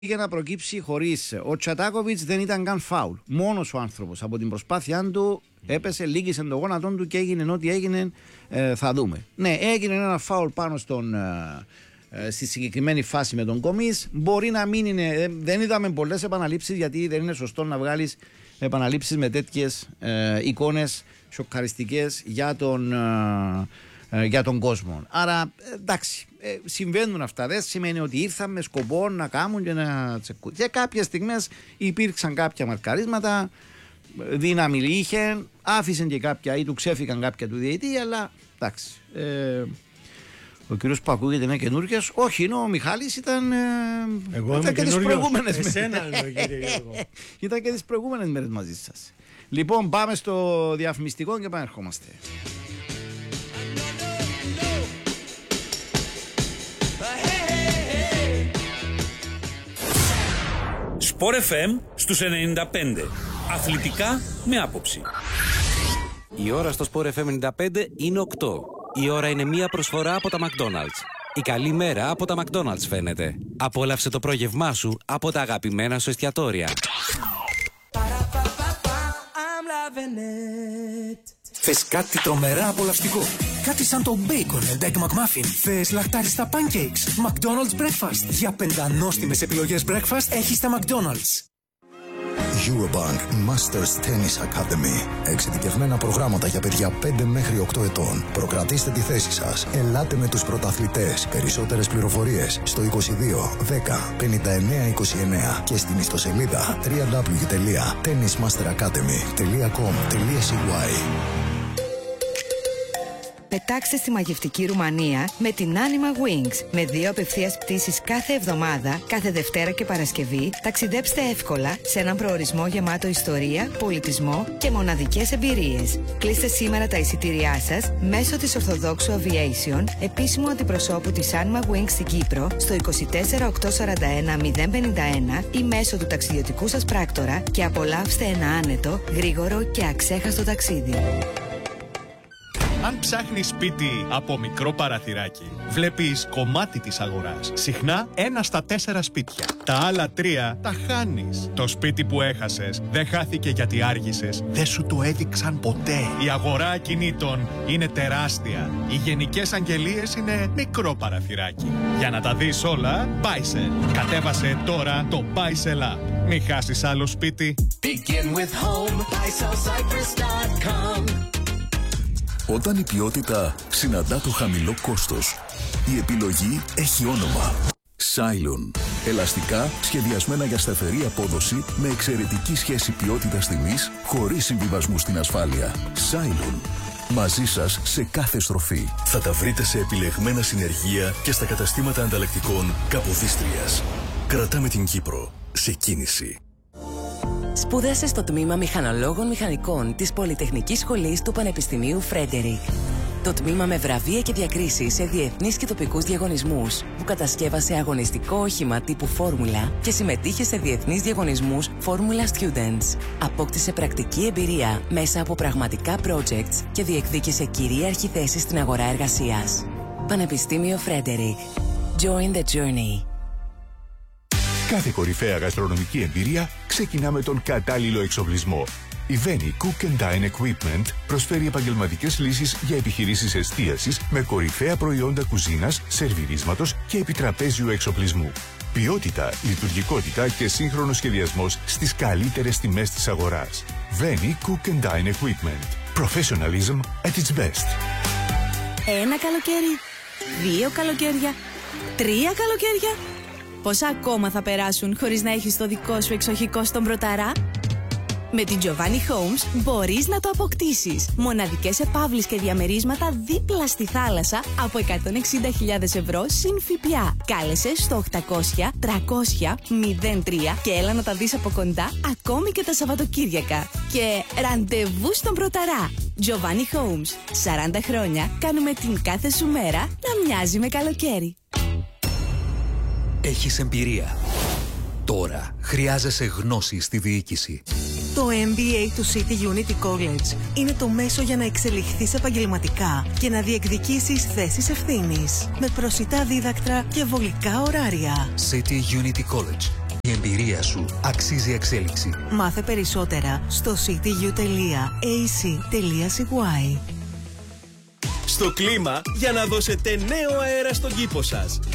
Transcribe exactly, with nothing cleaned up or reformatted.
για να προκύψει χωρίς. Ο Τσατάκοβιτς δεν ήταν καν φάουλ. Μόνος ο άνθρωπος από την προσπάθειά του έπεσε, λύγησε το γόνατό του και έγινε ό,τι έγινε. Ε, θα δούμε. Ναι, έγινε ένα φάουλ πάνω στον, ε, ε, στη συγκεκριμένη φάση με τον Κομίς. Μπορεί να μην είναι. Ε, δεν είδαμε πολλές επαναλήψεις, γιατί δεν είναι σωστό να βγάλεις επαναλήψεις με τέτοιες ε, εικόνες σοκαριστικές για τον. Ε, για τον κόσμο. Άρα εντάξει, συμβαίνουν αυτά. Δεν σημαίνει ότι ήρθαν με σκοπό να κάνουν και να τσεκούν. Και κάποιες στιγμές υπήρξαν κάποια μαρκαρίσματα, δύναμη είχε, άφησαν και κάποια ή του ξέφυγαν κάποια του διαιτή, αλλά εντάξει. Ε, ο κύριος που ακούγεται είναι καινούργιος. Όχι, είναι ο Μιχάλης, ήταν. Εγώ ήταν και τις προηγούμενες μέρες. Ήταν και τις προηγούμενες μέρες μαζί σας. Λοιπόν, πάμε στο διαφημιστικό και πάμε ερχόμαστε. Sport εφ εμ στους ενενήντα πέντε. Αθλητικά με άποψη. Η ώρα στο Sport εφ εμ ενενήντα πέντε είναι οκτώ. Η ώρα είναι μία προσφορά από τα McDonald's. Η καλή μέρα από τα McDonald's φαίνεται. Απόλαυσε το πρόγευμά σου από τα αγαπημένα σου εστιατόρια. Θες κάτι τρομερά απολαυστικό? Κάτι σαν το Bacon and Egg McMuffin? Θες λαχτάριστα pancakes? McDonald's Breakfast. Για πεντανόστιμες επιλογές breakfast έχεις τα McDonald's. Eurobank Masters Tennis Academy. Εξειδικευμένα προγράμματα για παιδιά πέντε μέχρι οκτώ ετών. Προκρατήστε τη θέση σας. Ελάτε με τους πρωταθλητές. Περισσότερες πληροφορίες στο είκοσι δύο δέκα πενήντα εννέα είκοσι εννέα και στην ιστοσελίδα double-u double-u double-u τελεία tennis master academy τελεία com τελεία c y. Πετάξτε στη μαγευτική Ρουμανία με την Anima Wings. Με δύο απευθείας πτήσεις κάθε εβδομάδα, κάθε Δευτέρα και Παρασκευή, ταξιδέψτε εύκολα σε έναν προορισμό γεμάτο ιστορία, πολιτισμό και μοναδικές εμπειρίες. Κλείστε σήμερα τα εισιτήριά σας μέσω της Ορθοδόξου Aviation, επίσημου αντιπροσώπου της Anima Wings στην Κύπρο, στο είκοσι τέσσερα οκτακόσια σαράντα ένα μηδέν πενήντα ένα ή μέσω του ταξιδιωτικού σας πράκτορα και απολαύστε ένα άνετο, γρήγορο και αξέχαστο ταξίδι. Αν ψάχνεις σπίτι από μικρό παραθυράκι, βλέπεις κομμάτι της αγοράς. Συχνά ένα στα τέσσερα σπίτια. Τα άλλα τρία τα χάνεις. Το σπίτι που έχασες δεν χάθηκε γιατί άργησες. Δεν σου το έδειξαν ποτέ. Η αγορά ακινήτων είναι τεράστια. Οι γενικές αγγελίες είναι μικρό παραθυράκι. Για να τα δεις όλα, Buysell. Κατέβασε τώρα το Buysell App. Μην χάσεις άλλο σπίτι. Begin with home. buy sell cyprus dot com. Όταν η ποιότητα συναντά το χαμηλό κόστος, η επιλογή έχει όνομα. Cylon. Ελαστικά σχεδιασμένα για σταθερή απόδοση με εξαιρετική σχέση ποιότητας-τιμής χωρίς συμβιβασμού στην ασφάλεια. Cylon. Μαζί σας σε κάθε στροφή. Θα τα βρείτε σε επιλεγμένα συνεργεία και στα καταστήματα ανταλλακτικών Καποδίστριας. Κρατάμε την Κύπρο σε κίνηση. Σπούδασε στο τμήμα Μηχανολόγων Μηχανικών της Πολυτεχνικής Σχολής του Πανεπιστημίου Φρέντερικ. Το τμήμα με βραβεία και διακρίσεις σε διεθνείς και τοπικούς διαγωνισμούς, που κατασκεύασε αγωνιστικό όχημα τύπου Φόρμουλα και συμμετείχε σε διεθνείς διαγωνισμούς Formula Students. Απόκτησε πρακτική εμπειρία μέσα από πραγματικά projects και διεκδίκησε κυρίαρχη θέση στην αγορά εργασίας. Πανεπιστήμιο Φρέντερικ. Join the journey. Κάθε κορυφαία γαστρονομική εμπειρία ξεκινά με τον κατάλληλο εξοπλισμό. Η Veni Cook and Dine Equipment προσφέρει επαγγελματικές λύσεις για επιχειρήσεις εστίασης με κορυφαία προϊόντα κουζίνας, σερβιρίσματος και επιτραπέζιου εξοπλισμού. Ποιότητα, λειτουργικότητα και σύγχρονος σχεδιασμός στις καλύτερες τιμές της αγοράς. Veni Cook and Dine Equipment. Professionalism at its best. Ένα καλοκαίρι, δύο καλοκαίρια, τρία καλοκαίρια. Πόσα ακόμα θα περάσουν χωρίς να έχεις το δικό σου εξοχικό στον Πρωταρά? Με την Giovanni Homes μπορείς να το αποκτήσεις. Μοναδικές επαύλεις και διαμερίσματα δίπλα στη θάλασσα από εκατόν εξήντα χιλιάδες ευρώ συν ΦΠΑ. Κάλεσε στο οκτακόσια τριακόσια μηδέν τρία και έλα να τα δεις από κοντά ακόμη και τα Σαββατοκύριακα. Και ραντεβού στον Πρωταρά. Giovanni Homes. σαράντα χρόνια κάνουμε την κάθε σου μέρα να μοιάζει με καλοκαίρι. Έχεις εμπειρία. Τώρα χρειάζεσαι γνώση στη διοίκηση. Το εμ μπι έι του City Unity College είναι το μέσο για να εξελιχθείς επαγγελματικά και να διεκδικήσεις θέσεις ευθύνης. Με προσιτά δίδακτρα και βολικά ωράρια. City Unity College. Η εμπειρία σου αξίζει εξέλιξη. Μάθε περισσότερα στο cityU τελεία έι σι τελεία σι γουάι. Στο κλίμα για να δώσετε νέο αέρα στον κήπο σας.